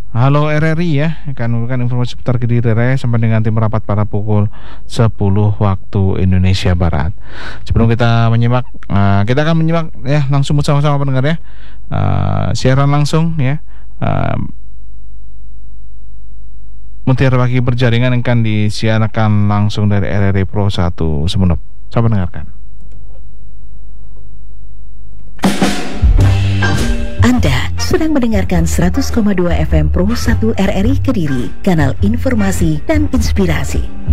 Halo RRI ya, akan memberikan informasi seputar Kediri Raya sampai dengan tim rapat pada pukul 10 waktu Indonesia Barat. Sebelum kita menyimak, kita akan menyimak ya langsung bersama-sama pendengar ya, siaran langsung ya. Mutiara Pagi Berjaringan akan disiarkan langsung dari RRI Pro 1 Sumeneb. Saya mendengarkan. Anda sedang mendengarkan 100,2 FM Pro 1 RRI Kediri, kanal informasi dan inspirasi.